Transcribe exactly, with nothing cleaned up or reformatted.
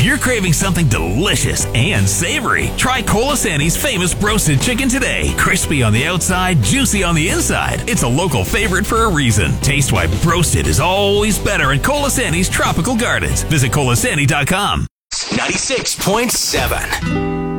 you're craving something delicious and savory, try Colasanti's famous broasted chicken today. Crispy on the outside, juicy on the inside. It's a local favorite for a reason. Taste why broasted is always better at Colasanti's Tropical Gardens. Visit colasanti dot com. ninety-six point seven